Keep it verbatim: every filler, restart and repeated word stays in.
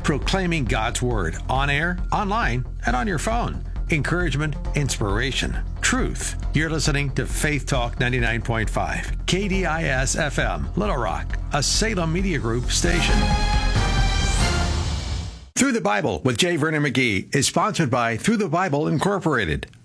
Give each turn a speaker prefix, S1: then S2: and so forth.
S1: proclaiming God's Word on air, online, and on your phone. Encouragement, inspiration, truth. You're listening to Faith Talk ninety-nine point five, K D I S F M, Little Rock, a Salem Media Group station. Through the Bible with J. Vernon McGee is sponsored by Through the Bible Incorporated.